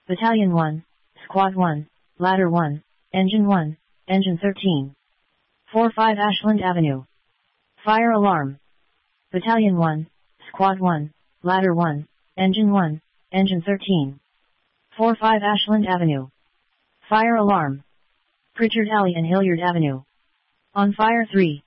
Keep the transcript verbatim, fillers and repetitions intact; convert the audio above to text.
Battalion one, Squad one, Ladder one, Engine one, Engine thirteen. four five Ashland Avenue. Fire alarm. Battalion one, Squad one, Ladder one, Engine one, Engine thirteen. four five Ashland Avenue. Fire alarm. Pritchard Alley and Hilliard Avenue. On fire three.